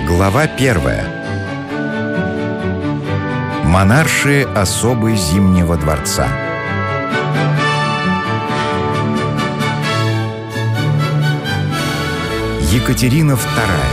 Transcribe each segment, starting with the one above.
Глава 1. Монаршие особы Зимнего дворца. Екатерина II.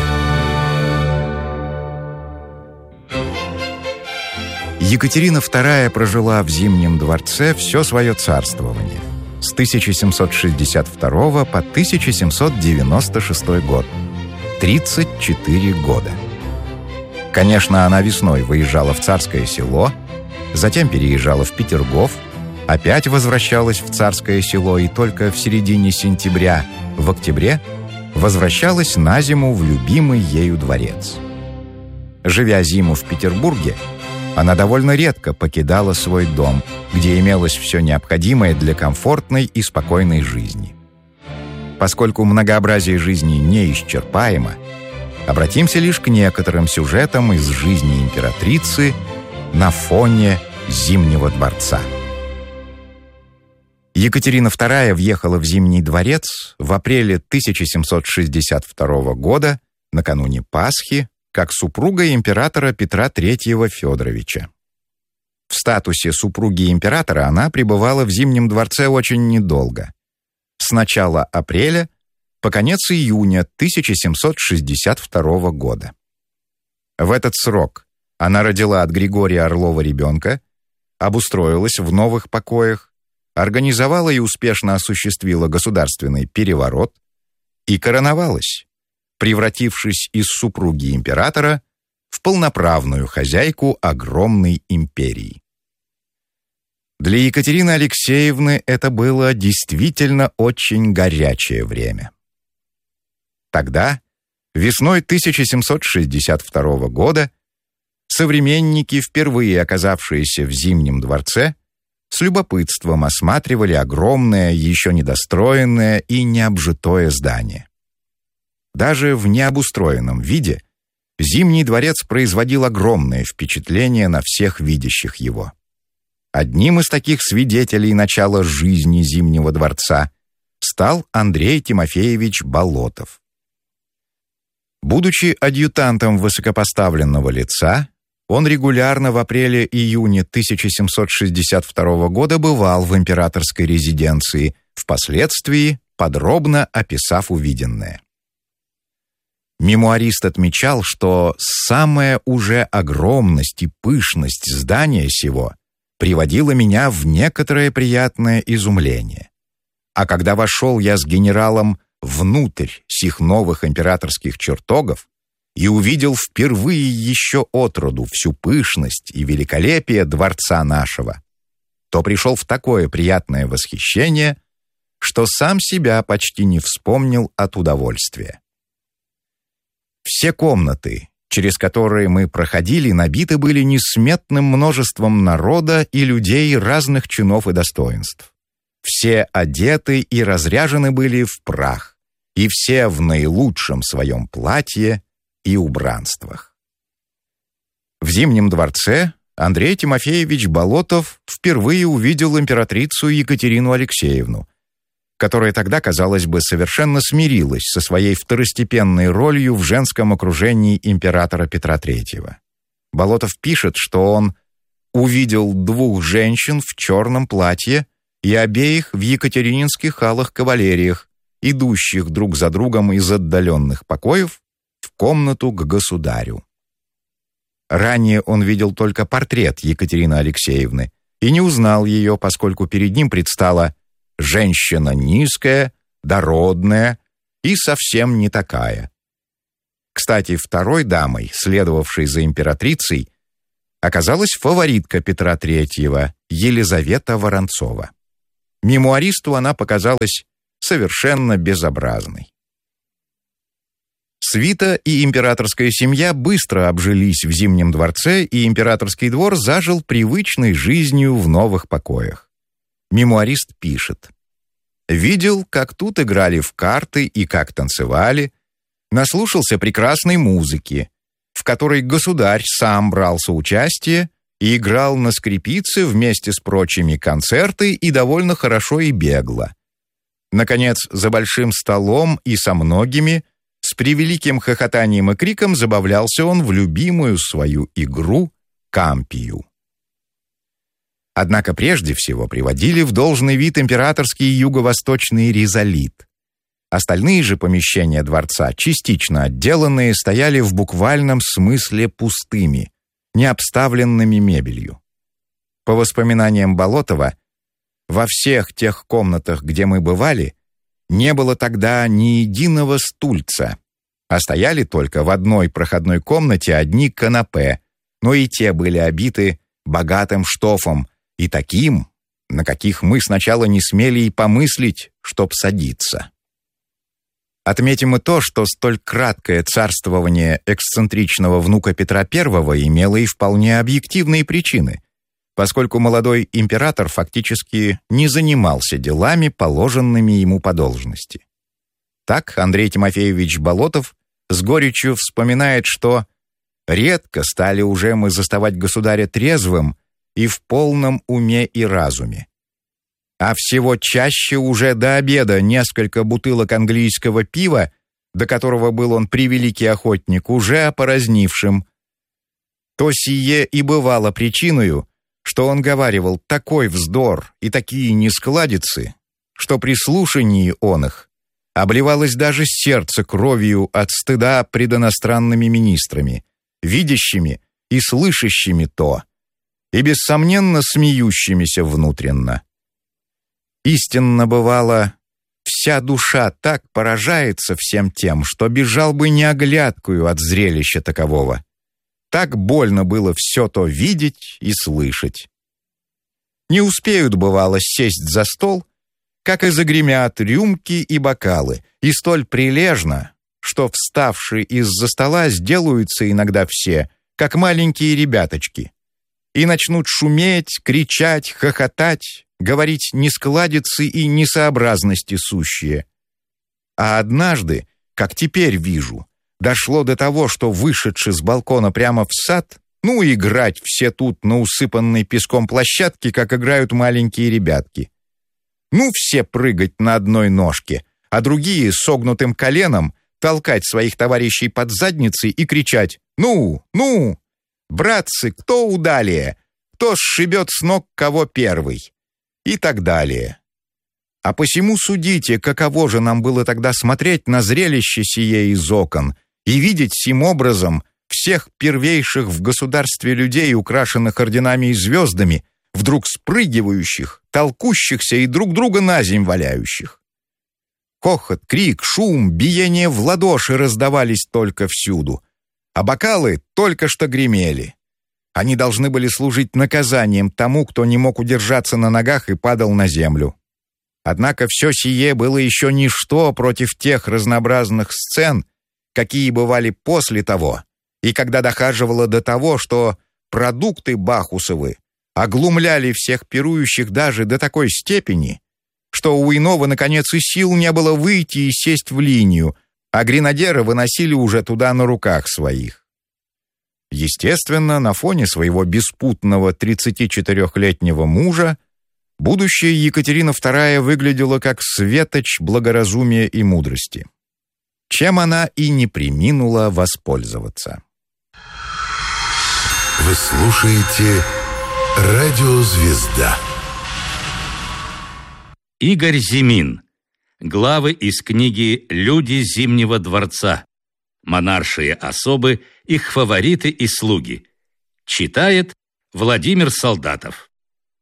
Екатерина II прожила в Зимнем дворце все свое царствование с 1762 по 1796 год. 34 года. Конечно, она весной выезжала в Царское Село, затем переезжала в Петергоф, опять возвращалась в Царское Село и только в середине сентября, в октябре, возвращалась на зиму в любимый ею дворец. Живя зиму в Петербурге, она довольно редко покидала свой дом, где имелось все необходимое для комфортной и спокойной жизни. Поскольку многообразие жизни неисчерпаемо, обратимся лишь к некоторым сюжетам из жизни императрицы на фоне Зимнего дворца. Екатерина II въехала в Зимний дворец в апреле 1762 года, накануне Пасхи, как супруга императора Петра III Федоровича. В статусе супруги императора она пребывала в Зимнем дворце очень недолго. С начала апреля по конец июня 1762 года. В этот срок она родила от Григория Орлова ребенка, обустроилась в новых покоях, организовала и успешно осуществила государственный переворот и короновалась, превратившись из супруги императора в полноправную хозяйку огромной империи. Для Екатерины Алексеевны это было действительно очень горячее время. Тогда, весной 1762 года, современники, впервые оказавшиеся в Зимнем дворце, с любопытством осматривали огромное, еще недостроенное и необжитое здание. Даже в необустроенном виде Зимний дворец производил огромное впечатление на всех видящих его. Одним из таких свидетелей начала жизни Зимнего дворца стал Андрей Тимофеевич Болотов. Будучи адъютантом высокопоставленного лица, он регулярно в апреле-июне 1762 года бывал в императорской резиденции, впоследствии подробно описав увиденное. Мемуарист отмечал, что самая уже огромность и пышность здания сего приводила меня в некоторое приятное изумление. А когда вошел я с генералом внутрь сих новых императорских чертогов и увидел впервые еще отроду всю пышность и великолепие дворца нашего, то пришел в такое приятное восхищение, что сам себя почти не вспомнил от удовольствия. Все комнаты, через которые мы проходили, набиты были несметным множеством народа и людей разных чинов и достоинств. Все одеты и разряжены были в прах, и все в наилучшем своем платье и убранствах. В Зимнем дворце Андрей Тимофеевич Болотов впервые увидел императрицу Екатерину Алексеевну, которая тогда, казалось бы, совершенно смирилась со своей второстепенной ролью в женском окружении императора Петра III. Болотов пишет, что он увидел двух женщин в черном платье и обеих в екатерининских алых кавалериях, идущих друг за другом из отдаленных покоев в комнату к государю. Ранее он видел только портрет Екатерины Алексеевны и не узнал ее, поскольку перед ним предстала женщина низкая, дородная и совсем не такая. Кстати, второй дамой, следовавшей за императрицей, оказалась фаворитка Петра III Елизавета Воронцова. Мемуаристу она показалась совершенно безобразной. Свита и императорская семья быстро обжились в Зимнем дворце, и императорский двор зажил привычной жизнью в новых покоях. Мемуарист пишет: «Видел, как тут играли в карты и как танцевали, наслушался прекрасной музыки, в которой государь сам брал соучастие и играл на скрипице вместе с прочими концерты и довольно хорошо и бегло. Наконец, за большим столом и со многими С превеликим хохотанием и криком забавлялся он в любимую свою игру кампию. Однако прежде всего приводили в должный вид императорский юго-восточный ризолит. Остальные же помещения дворца, частично отделанные, стояли в буквальном смысле пустыми, не обставленными мебелью. По воспоминаниям Болотова, во всех тех комнатах, где мы бывали, не было тогда ни единого стульца, а стояли только в одной проходной комнате одни канапе, но и те были обиты богатым штофом, и таким, на каких мы сначала не смели и помыслить, чтоб садиться. Отметим и то, что столь краткое царствование эксцентричного внука Петра I имело и вполне объективные причины, поскольку молодой император фактически не занимался делами, положенными ему по должности. Так Андрей Тимофеевич Болотов с горечью вспоминает, что «редко стали уже мы заставать государя трезвым и в полном уме и разуме. А всего чаще уже до обеда несколько бутылок английского пива, до которого был он превеликий охотник, уже опоразнившим. То сие и бывало причиною, что он говаривал такой вздор и такие нескладицы, что при слушании он их обливалось даже сердце кровью от стыда пред иностранными министрами, видящими и слышащими то, и бессомненно смеющимися внутренно. Истинно бывало, вся душа так поражается всем тем, что бежал бы неоглядкую от зрелища такового. Так больно было все то видеть и слышать. Не успеют, бывало, сесть за стол, как и загремят рюмки и бокалы, и столь прилежно, что вставшие из-за стола сделаются иногда все, как маленькие ребяточки, и начнут шуметь, кричать, хохотать, говорить нескладицы и несообразности сущие. А однажды, как теперь вижу, дошло до того, что, вышедши с балкона прямо в сад, играть все тут на усыпанной песком площадке, как играют маленькие ребятки. Все прыгать на одной ножке, а другие согнутым коленом толкать своих товарищей под задницы и кричать «Ну! Ну! Братцы, кто удалее? Кто сшибет с ног кого первый?» И так далее. А посему судите, каково же нам было тогда смотреть на зрелище сие из окон и видеть сим образом всех первейших в государстве людей, украшенных орденами и звездами, вдруг спрыгивающих, толкущихся и друг друга на земь валяющих. Хохот, крик, шум, биение в ладоши раздавались только всюду, а бокалы только что гремели. Они должны были служить наказанием тому, кто не мог удержаться на ногах и падал на землю. Однако все сие было еще ничто против тех разнообразных сцен, какие бывали после того, и когда дохаживало до того, что продукты бахусовы оглумляли всех пирующих даже до такой степени, что у иного, наконец, и сил не было выйти и сесть в линию, а гренадеры выносили уже туда на руках своих. Естественно, на фоне своего беспутного 34-летнего мужа будущая Екатерина II выглядела как светоч благоразумия и мудрости, чем она и не преминула воспользоваться. Вы слушаете «Радио Звезда». Игорь Зимин. Главы из книги «Люди Зимнего дворца. Монаршие особы, их фавориты и слуги». Читает Владимир Солдатов.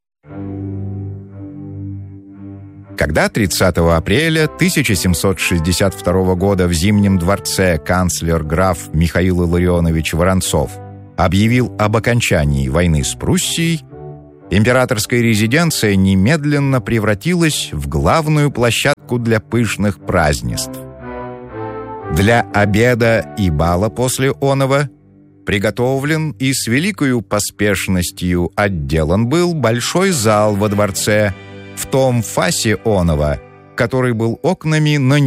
Когда 30 апреля 1762 года в Зимнем дворце канцлер граф Михаил Илларионович Воронцов объявил об окончании войны с Пруссией, императорская резиденция немедленно превратилась в главную площадку для пышных празднеств. Для обеда и бала после оного приготовлен и с великою поспешностью отделан был большой зал во дворце в том фасе оного, который был окнами на